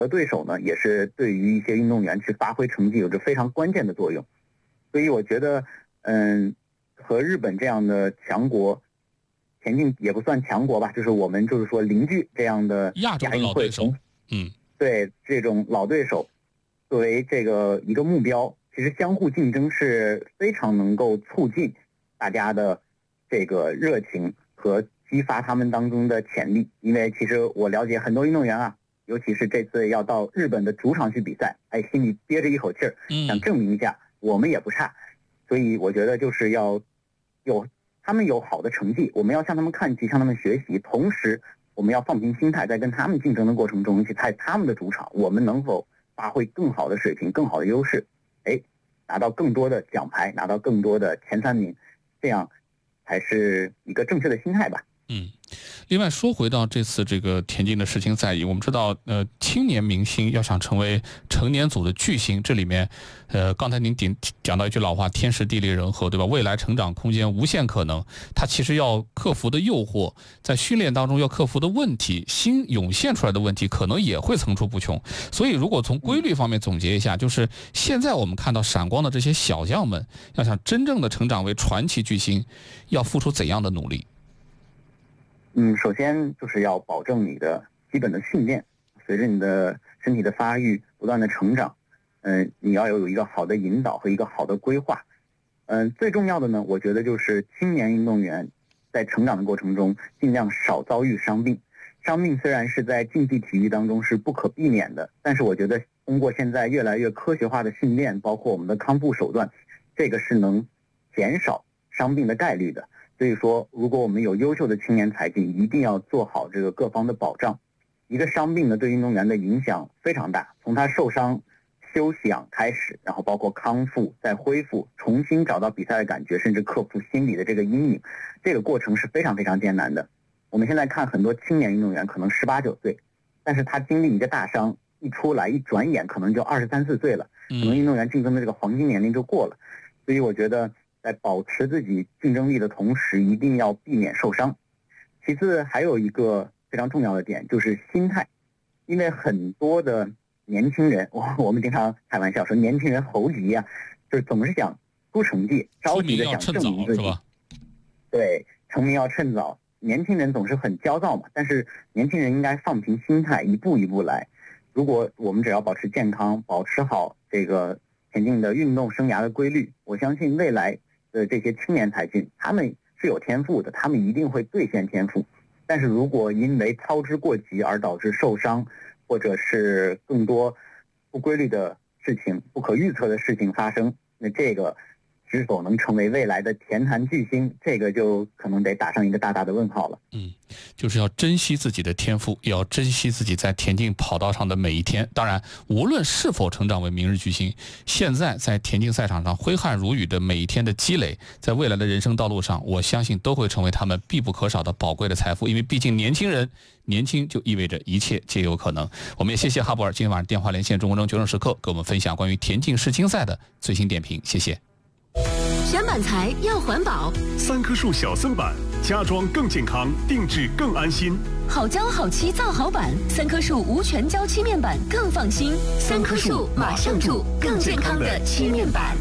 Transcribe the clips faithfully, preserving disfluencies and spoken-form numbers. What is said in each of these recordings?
和对手呢，也是对于一些运动员去发挥成绩有着非常关键的作用。所以我觉得，嗯，和日本这样的强国，田径也不算强国吧，就是我们就是说邻居这样的亚洲的老对手，嗯， 对这种老对手作为这个一个目标，其实相互竞争是非常能够促进大家的这个热情和激发他们当中的潜力。因为其实我了解很多运动员啊，尤其是这次要到日本的主场去比赛，哎，心里憋着一口气儿，想证明一下我们也不差。所以我觉得就是要有他们有好的成绩，我们要向他们看齐，向他们学习，同时我们要放平心态，在跟他们竞争的过程中，去在他们的主场，我们能否发挥更好的水平、更好的优势，哎，拿到更多的奖牌，拿到更多的前三名，这样才是一个正确的心态吧。 嗯，另外说回到这次这个田径的世青赛，我们知道，呃，青年明星要想成为成年组的巨星，这里面，呃，刚才您讲讲到一句老话，天时地利人和，对吧？未来成长空间无限可能，他其实要克服的诱惑，在训练当中要克服的问题，新涌现出来的问题，可能也会层出不穷。所以，如果从规律方面总结一下，就是现在我们看到闪光的这些小将们，要想真正的成长为传奇巨星，要付出怎样的努力？ 嗯，首先就是要保证你的基本的训练，随着你的身体的发育不断的成长，嗯、呃，你要有一个好的引导和一个好的规划。嗯、呃，最重要的呢，我觉得就是青年运动员在成长的过程中，尽量少遭遇伤病。伤病虽然是在竞技体育当中是不可避免的，但是我觉得通过现在越来越科学化的训练，包括我们的康复手段，这个是能减少伤病的概率的。所以说，如果我们有优秀的青年才俊，一定要做好这个各方的保障。一个伤病呢，对运动员的影响非常大，从他受伤、休养开始，然后包括康复、再恢复、重新找到比赛的感觉，甚至克服心理的这个阴影，这个过程是非常非常艰难的。我们现在看很多青年运动员，可能十八九岁，但是他经历一个大伤，一出来一转眼可能就二十三四岁了，可能运动员竞争的这个黄金年龄就过了。所以我觉得，在保持自己竞争力的同时，一定要避免受伤。其次，还有一个非常重要的点就是心态，因为很多的年轻人，我我们经常开玩笑说年轻人猴急啊，就是总是想出成绩，着急的想证明自己，对，成名要趁早。年轻人总是很焦躁嘛，但是年轻人应该放平心态，一步一步来。如果我们只要保持健康，保持好这个田径的运动生涯的规律，我相信未来的这些青年才俊，他们是有天赋的，他们一定会兑现天赋。但是如果因为操之过急而导致受伤，或者是更多不规律的事情、不可预测的事情发生，那这个是否能成为未来的田坛巨星，这个就可能得打上一个大大的问号了。 嗯，就是要珍惜自己的天赋，也要珍惜自己在田径跑道上的每一天。当然，无论是否成长为明日巨星，现在在田径赛场上挥汗如雨的每一天的积累，在未来的人生道路上，我相信都会成为他们必不可少的宝贵的财富。因为毕竟年轻人，年轻就意味着一切皆有可能。我们也谢谢哈博尔今天晚上电话连线中国中决胜时刻，给我们分享关于田径世青赛的最新点评，谢谢。 选板材要环保， 三棵树小森板，家装更健康，定制更安心。 好胶好漆造好板，三棵树无全胶漆面板更放心。三棵树马上住更健康的漆面板。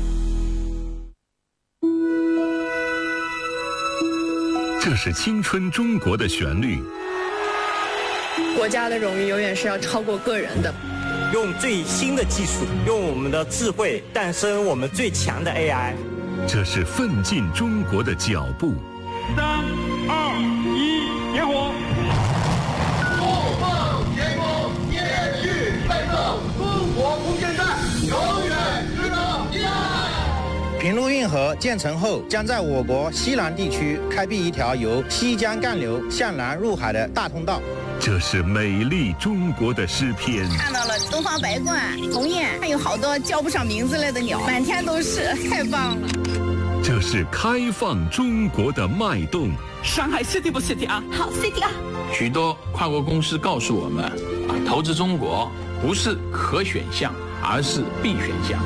这是青春中国的旋律。 国家的荣誉永远是要超过个人的。 用最新的技术，用我们的智慧诞生我们最强的 A I。 这是奋进中国的脚步。 三二一，点火！ 不放前锋，延续奋斗，中国空间站永远值得依赖。 平陆运河建成后，将在我国西南地区开辟一条由西江干流向南入海的大通道。 这是美丽中国的诗篇。 看到了东方白鹳、鸿雁，还有好多叫不上名字来的鸟，满天都是，太棒了。 这是开放中国的脉动。 上海 City 不 City 啊？ 好 City 啊！ 许多跨国公司告诉我们，啊，投资中国不是可选项，而是必选项。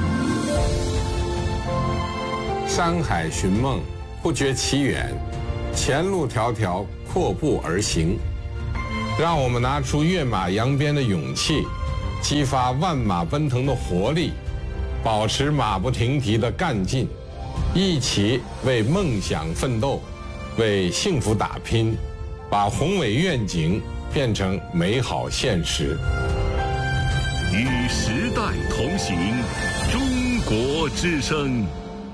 山海寻梦，不觉其远，前路迢迢，阔步而行。让我们拿出跃马扬鞭的勇气， 激发万马奔腾的活力，保持马不停蹄的干劲，一起为梦想奋斗，为幸福打拼，把宏伟愿景变成美好现实。 与时代同行，中国之声。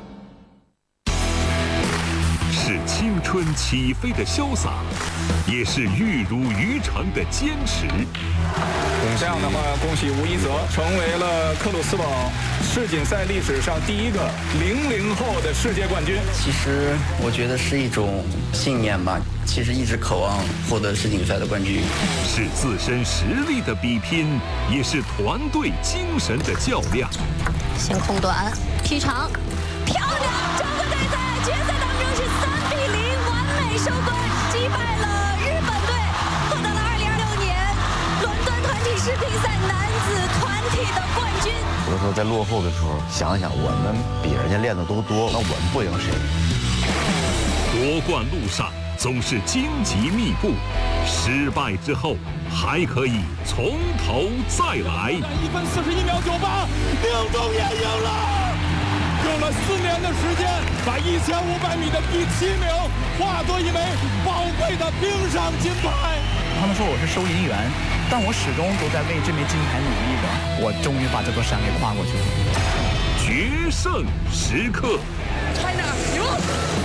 是青春起飞的潇洒，也是玉汝于成的坚持。 这样的话，恭喜吴一泽成为了克鲁斯堡世锦赛历史上第一个零零后的世界冠军。 其实我觉得是一种信念吧，其实一直渴望获得世锦赛的冠军。 是自身实力的比拼，也是团队精神的较量。 先控短，劈长，漂亮！中国队在决赛当中是三比零完美收官，击败了日本队，获得了二零二六年伦敦团体世乒赛男子团体的冠军。 有的时候在落后的时候，想想我们比人家练的都多，那我们不赢谁？ 夺冠路上总是荆棘密布，失败之后还可以从头再来。 一分四十一秒九八，宁中也赢了。用了四年的时间，把一千五百米的第七名化作一枚宝贵的冰上金牌。 他们说我是收银员，但我始终都在为这枚金牌努力着。我终于把这座山给跨过去了。 决胜时刻 ，China 赢了！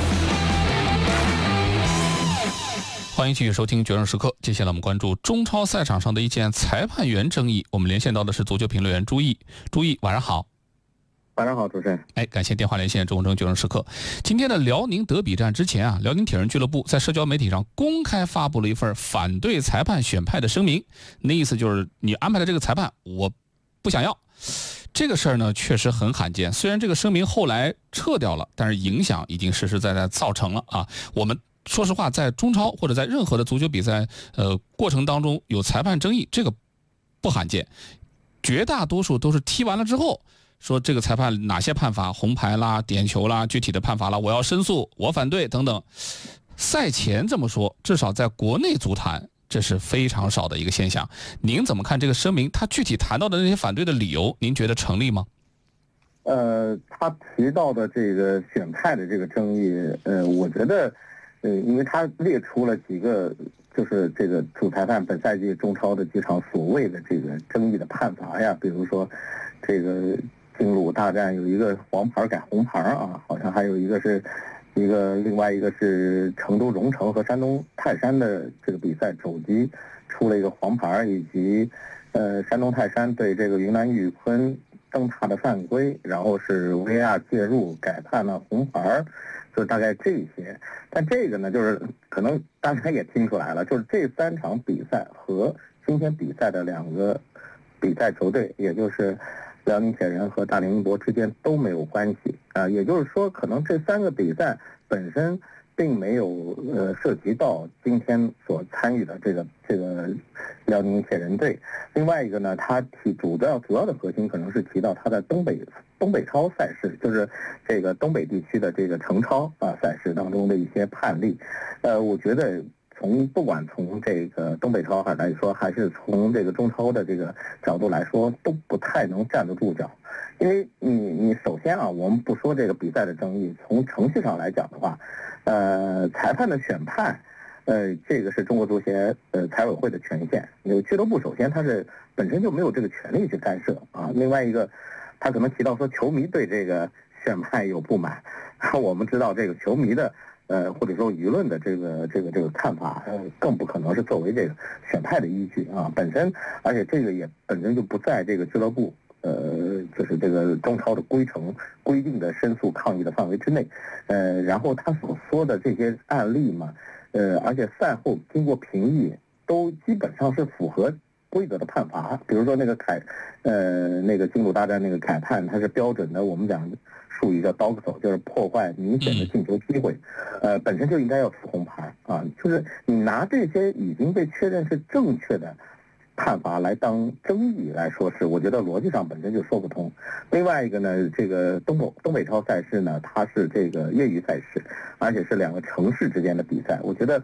欢迎继续收听《决胜时刻》。接下来我们关注中超赛场上的一件裁判员争议。我们连线到的是足球评论员朱毅。朱毅，晚上好。 晚上好，主持人。 哎，感谢电话连线中正决胜时刻。今天的辽宁德比战之前啊，辽宁铁人俱乐部在社交媒体上公开发布了一份反对裁判选派的声明，那意思就是你安排的这个裁判我不想要。这个事儿呢确实很罕见，虽然这个声明后来撤掉了，但是影响已经实实在在造成了啊。我们说实话，在中超或者在任何的足球比赛呃过程当中有裁判争议，这个不罕见，绝大多数都是踢完了之后说这个裁判哪些判罚，红牌啦、点球啦、具体的判罚啦，我要申诉，我反对等等。赛前这么说，至少在国内足坛这是非常少的一个现象。您怎么看这个声明？他具体谈到的那些反对的理由，您觉得成立吗？ 呃，他提到的这个选派的这个争议，呃，我觉得，呃，因为他列出了几个，就是这个主裁判本赛季中超的几场所谓的这个争议的判罚呀，比如说这个京鲁大战有一个黄牌改红牌啊，好像还有一个是一个另外一个是成都蓉城和山东泰山的这个比赛肘击出了一个黄牌，以及呃山东泰山对这个云南玉坤蹬踏的犯规，然后是 V R 介入改判了红牌，就大概这些。但这个呢，就是可能大家也听出来了，就是这三场比赛和今天比赛的两个比赛球队，也就是辽宁铁人和大连英博之间都没有关系啊、呃，也就是说，可能这三个比赛本身并没有呃涉及到今天所参与的这个这个辽宁铁人队。另外一个呢，他提主要主要的核心可能是提到他在东北东北超赛事，就是这个东北地区的这个城超啊赛事当中的一些判例。呃，我觉得。从不管从这个东北超海来说，还是从这个中超的这个角度来说，都不太能站得住脚。因为你你首先啊，我们不说这个比赛的争议，从程序上来讲的话，呃，裁判的选判，呃，这个是中国足协呃财委会的权限。有俱乐部首先它是本身就没有这个权利去干涉啊。另外一个，他可能提到说球迷对这个选判有不满，我们知道这个球迷的。呃，或者说舆论的这个这个这个看法，呃，更不可能是作为这个选派的依据啊。本身，而且这个也本身就不在这个俱乐部，呃，就是这个中超的规程规定的申诉抗议的范围之内。呃，然后他所说的这些案例嘛，呃，而且赛后经过评议，都基本上是符合规则的判罚。比如说那个凯，呃，那个京鲁大战那个凯判，它是标准的，我们讲。术语叫 dog手，就是破坏明显的进球机会，呃，本身就应该要出红牌啊。就是你拿这些已经被确认是正确的判罚来当争议来说是，我觉得逻辑上本身就说不通。另外一个呢，这个东北东北超赛事呢，它是这个业余赛事，而且是两个城市之间的比赛，我觉得。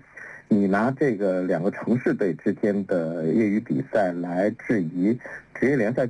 你拿这个两个城市队之间的业余比赛来质疑职业联赛